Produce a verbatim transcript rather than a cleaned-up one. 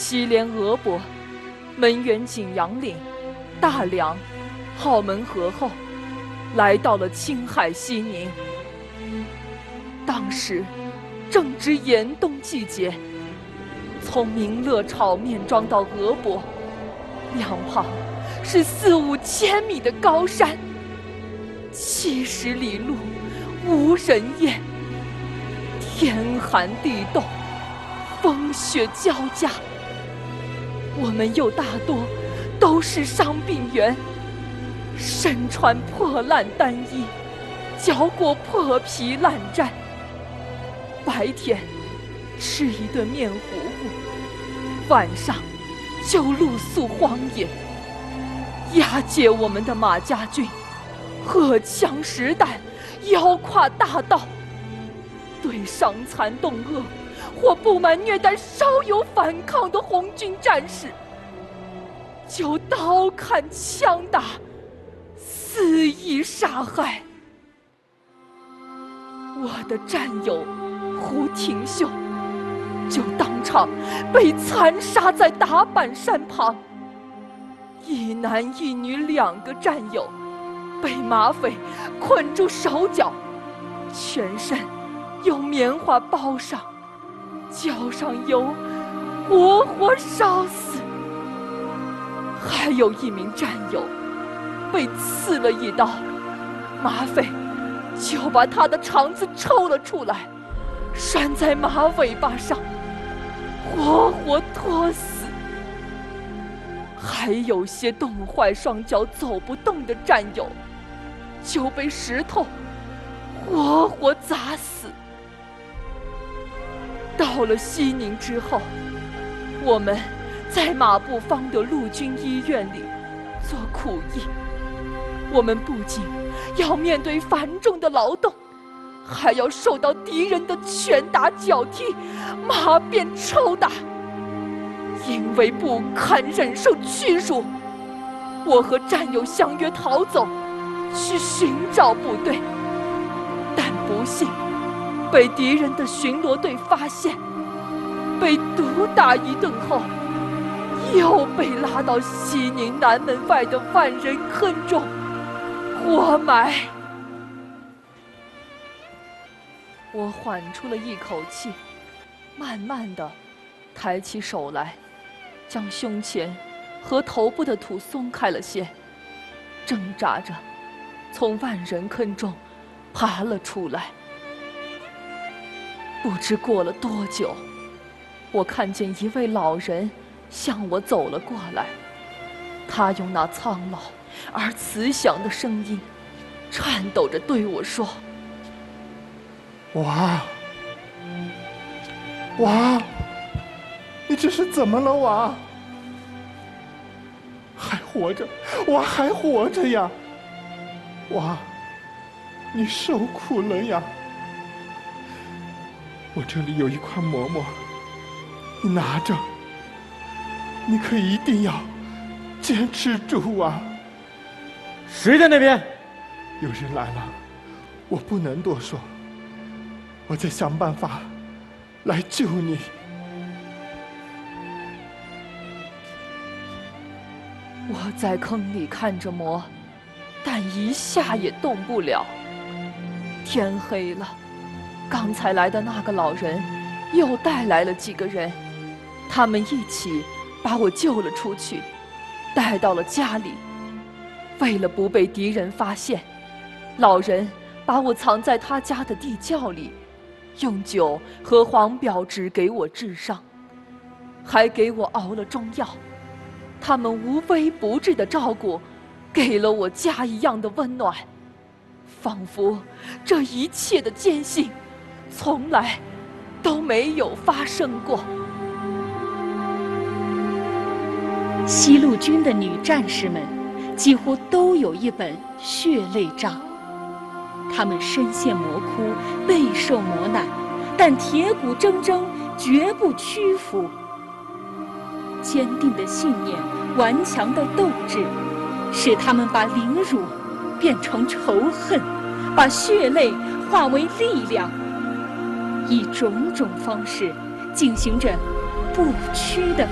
西连俄伯、门源景阳岭、大梁、浩门河后，来到了青海西宁。当时正值严冬季节，从明乐炒面庄到俄伯，两旁是四五千米的高山，七十里路无人烟，天寒地冻，风雪交加。我们又大多都是伤病员，身穿破烂单衣，脚裹破皮烂毡。白天吃一顿面糊糊，晚上就露宿荒野。押解我们的马家军荷枪实弹，腰挎大刀，对伤残冻饿或不满虐待稍有反抗的红军战士，就刀砍枪打，肆意杀害。我的战友胡廷秀就当场被残杀在打板山旁，一男一女两个战友被马匪捆住手脚，全身用棉花包上，浇上油，活活烧死。还有一名战友被刺了一刀，马匪就把他的肠子抽了出来，拴在马尾巴上，活活拖死。还有些冻坏双脚走不动的战友，就被石头活活砸死。到了西宁之后，我们在马步芳的陆军医院里做苦役。我们不仅要面对繁重的劳动，还要受到敌人的拳打脚踢、马鞭抽打。因为不堪忍受屈辱，我和战友相约逃走，去寻找部队，但不幸被敌人的巡逻队发现，被毒打一顿后，又被拉到西宁南门外的万人坑中活埋。我缓出了一口气，慢慢地抬起手来，将胸前和头部的土松开了些，挣扎着从万人坑中爬了出来。不知过了多久，我看见一位老人向我走了过来，他用那苍老而慈祥的声音颤抖着对我说： 娃，娃，你这是怎么了，娃？还活着，娃还活着呀！娃，你受苦了呀！我这里有一块馍馍，你拿着，你可一定要坚持住啊！ 谁在那边？ 有人来了，我不能多说，我在想办法来救你。 我在坑里看着馍，但一下也动不了。天黑了，刚才来的那个老人又带来了几个人，他们一起把我救了出去，带到了家里。为了不被敌人发现，老人把我藏在他家的地窖里，用酒和黄表纸给我治伤，还给我熬了中药。他们无微不至的照顾，给了我家一样的温暖，仿佛这一切的艰辛从来都没有发生过。 西路军的女战士们几乎都有一本血泪账，她们身陷魔窟，备受磨难，但铁骨铮铮，绝不屈服。坚定的信念，顽强的斗志，使他们把凌辱变成仇恨，把血泪化为力量，以种种方式进行着不屈的